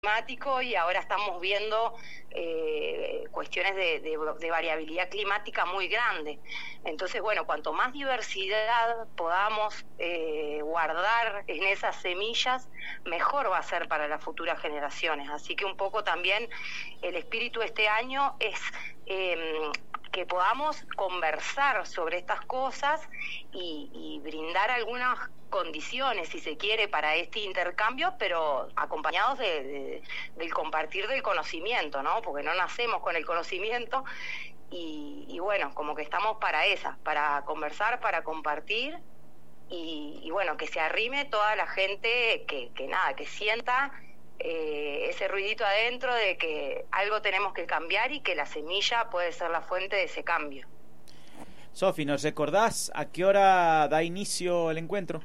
climático y ahora estamos viendo cuestiones de variabilidad climática muy grande. Entonces, bueno, cuanto más diversidad podamos guardar en esas semillas, mejor va a ser para las futuras generaciones. Así que un poco también el espíritu de este año es que podamos conversar sobre estas cosas y brindar algunas condiciones, si se quiere, para este intercambio, pero acompañados del compartir del conocimiento, ¿no? Porque no nacemos con el conocimiento y bueno, como que estamos para conversar, para compartir y bueno, que se arrime toda la gente que sienta ese ruidito adentro de que algo tenemos que cambiar y que la semilla puede ser la fuente de ese cambio. Sofi, ¿nos recordás a qué hora da inicio el encuentro?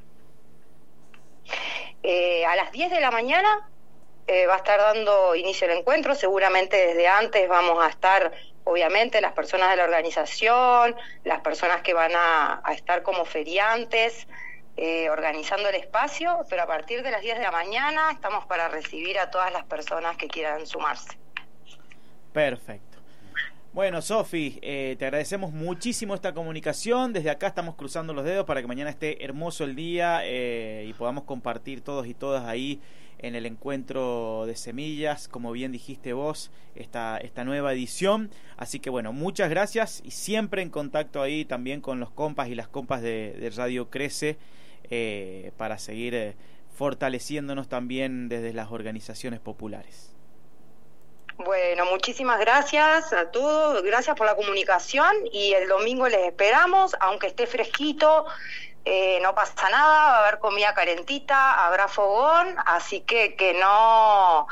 A las 10 de la mañana va a estar dando inicio el encuentro. Seguramente desde antes vamos a estar, obviamente, las personas de la organización, las personas que van a estar como feriantes, organizando el espacio, pero a partir de las 10 de la mañana estamos para recibir a todas las personas que quieran sumarse. Perfecto. Bueno, Sofi, te agradecemos muchísimo esta comunicación. Desde acá estamos cruzando los dedos para que mañana esté hermoso el día y podamos compartir todos y todas ahí en el encuentro de semillas, como bien dijiste vos, esta nueva edición. Así que bueno, muchas gracias y siempre en contacto ahí también con los compas y las compas de Radio Crece para seguir fortaleciéndonos también desde las organizaciones populares. Bueno, muchísimas gracias a todos, gracias por la comunicación y el domingo les esperamos, aunque esté fresquito, no pasa nada, va a haber comida calentita, habrá fogón, así que no,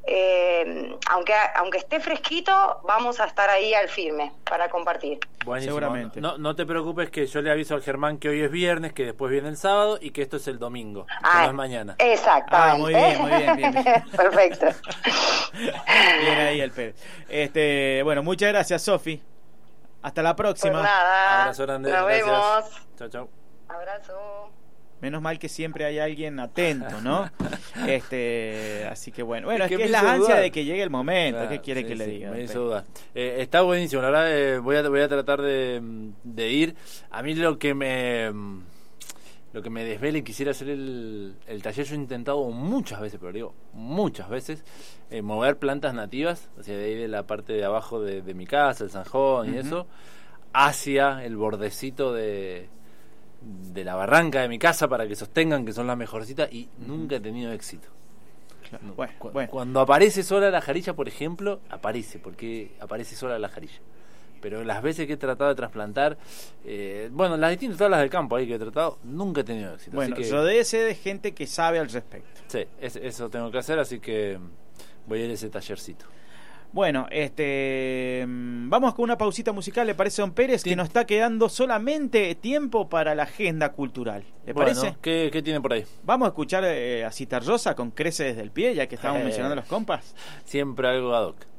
aunque esté fresquito, vamos a estar ahí al firme para compartir. Buenísimo. Seguramente. No te preocupes, que yo le aviso al Germán que hoy es viernes, que después viene el sábado y que esto es el domingo, que no es mañana. Exactamente. Muy bien. Perfecto. Bien ahí el Pérez. Bueno, muchas gracias, Sofi. Hasta la próxima. Pues nada. Abrazo grande. Nos Gracias. vemos. Chau. Abrazo. Menos mal que siempre hay alguien atento, ¿no? Así que bueno, es que me es la hizo ansia dudar. de que llegue el momento. Claro, ¿Qué quiere sí, que le sí, diga? me hizo dudar. Está buenísimo, la verdad. Voy a tratar de ir. A mí lo que me desvela y quisiera hacer el taller, yo he intentado muchas veces, pero digo muchas veces, mover plantas nativas, o sea, de ahí de la parte de abajo de mi casa, el zanjón y eso, hacia el bordecito de la barranca de mi casa para que sostengan, que son las mejorcitas, y nunca he tenido éxito. Claro. No. Bueno. Cuando aparece sola la jarilla, por ejemplo, porque aparece sola la jarilla. Pero las veces que he tratado de trasplantar, las distintas tablas del campo ahí que he tratado, nunca he tenido éxito. Bueno, así que, rodéese de gente que sabe al respecto. sí, eso tengo que hacer, así que voy a ir a ese tallercito. Bueno, vamos con una pausita musical, ¿le parece, don Pérez? Sí. Que nos está quedando solamente tiempo para la agenda cultural. ¿Le parece? ¿Qué tiene por ahí? Vamos a escuchar a Citarrosa con Crece desde el pie, ya que estábamos mencionando los compas. Siempre algo ad hoc.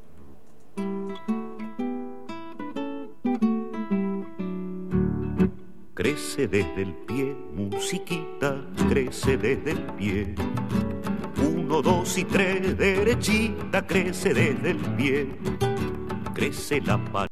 Crece desde el pie, musiquita, crece desde el pie. 1, 2 y 3, derechita, crece desde el pie. Crece la palabra.